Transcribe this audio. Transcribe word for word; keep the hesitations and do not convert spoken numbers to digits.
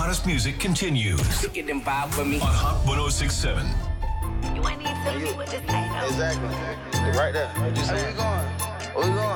hottest music continues Get involved with me. on Hot one oh six point seven. You ain't even tell me what to say, though. Exactly. Right there. What you saying? Where we going? Where we going?